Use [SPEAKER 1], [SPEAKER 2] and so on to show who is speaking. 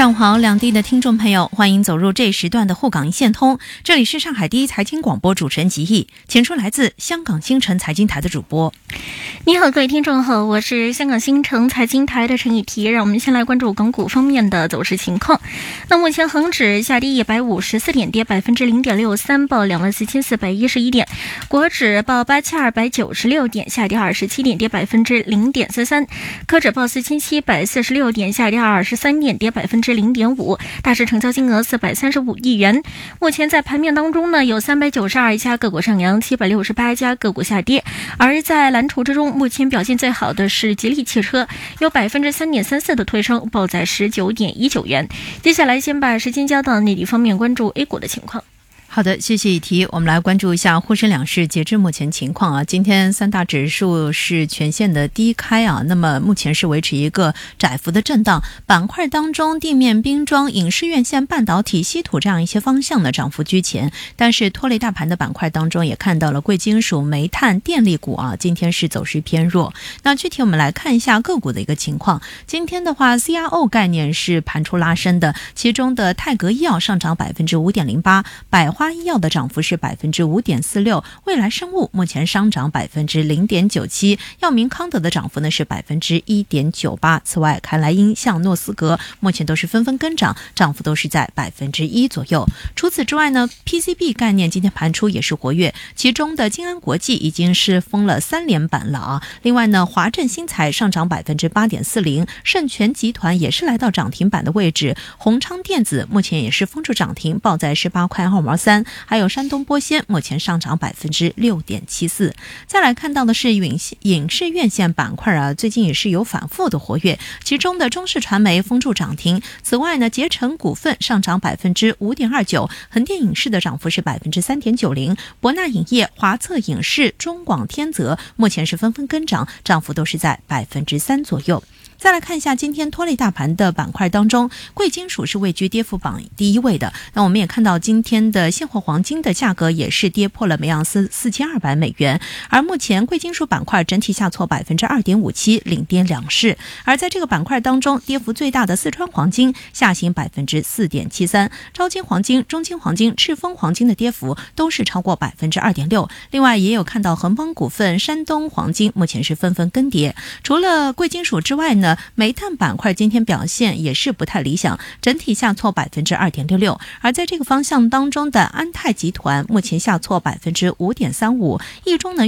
[SPEAKER 1] 上午好，两地的听众朋友，欢迎走入这时段的沪港一线通。这里是上海第一财经广播主持人吉毅，请出来自香港新城财经台的主播。
[SPEAKER 2] 你好，各位听众好，我是香港新城财经台的陈雨提。让我们先来关注港股方面的走势情况。那目前恒指下跌154点，跌0.63%，报24,411点；国指报8,296点，下跌27点，跌0.43%；科指报4,746点，下跌23点，跌0.5%。大市成交金额435亿元。目前在盘面当中呢，有392家个股上扬，768家个股下跌。而在蓝筹之中，目前表现最好的是吉利汽车，有3.34%的推升，报在19.19元。接下来先把时间交到内地方面，关注 A 股的情况。
[SPEAKER 1] 好的，谢谢雨提。我们来关注一下沪深两市截至目前情况啊。今天三大指数是全线的低开啊，那么目前是维持一个窄幅的震荡。板块当中，地面冰装、影视院线、半导体、稀土这样一些方向的涨幅居前，但是拖累大盘的板块当中也看到了贵金属、煤炭、电力股啊，今天是走势偏弱。那具体我们来看一下个股的一个情况。今天的话 CRO 概念是盘出拉升的，其中的泰格医药上涨 5.08%， 百花医药的涨幅是 5.46%， 未来生物目前上涨 0.97%， 药明康德的涨幅呢是 1.98%。 此外凯莱英、像诺斯格目前都是纷纷跟涨，涨幅都是在 1% 左右。除此之外呢， PCB 概念今天盘出也是活跃，其中的金安国际已经是封了3连板了啊。另外呢，华振新材上涨 8.40%， 盛全集团也是来到涨停板的位置，宏昌电子目前也是封住涨停，报在18块2毛3，还有山东玻纤目前上涨 6.74%。 再来看到的是影视院线板块啊，最近也是有反复的活跃，其中的中视传媒封住涨停。此外呢，捷成股份上涨 5.29%， 横店影视的涨幅是 3.90%， 博纳影业、华策影视、中广天泽目前是纷纷跟涨，涨幅都是在 3% 左右。再来看一下今天拖累大盘的板块当中，贵金属是位居跌幅榜第一位的。那我们也看到今天的现货黄金的价格也是跌破了每盎司4200美元，而目前贵金属板块整体下挫 2.57%， 领跌两市。而在这个板块当中，跌幅最大的四川黄金下行 4.73%， 招金黄金、中金黄金、赤峰黄金的跌幅都是超过 2.6%。 另外也有看到恒邦股份、山东黄金目前是纷纷跟跌。除了贵金属之外呢，煤炭板块今天表现也是不太理想，整体下挫 2.66%。 而在这个方向当中的安泰集团目前下挫 5.35%， 易中能